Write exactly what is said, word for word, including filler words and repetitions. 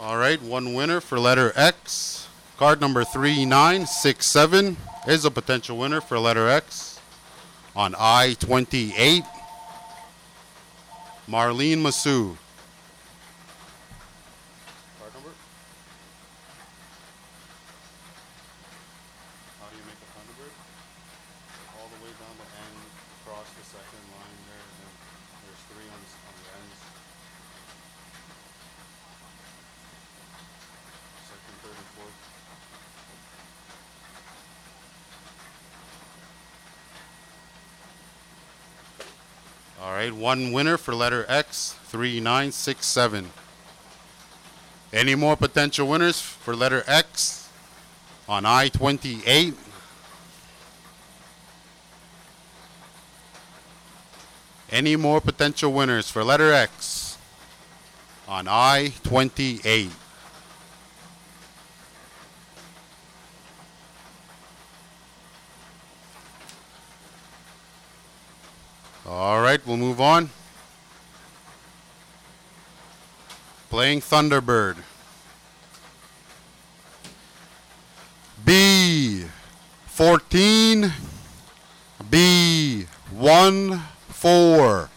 All right, one winner for letter X. Card number three nine six seven is a potential winner for letter X. On I twenty-eight, Marlene Masu. Card number? How do you make a Thunderbird? All the way down the end, across the second line there, and then there's three on, on the ends. Second, third, and fourth. All right, one winner for letter X, three nine six seven. Any more potential winners for letter X on I twenty-eight? Any more potential winners for letter X on I twenty-eight? All right, we'll move on. Playing Thunderbird. B fourteen, B one four.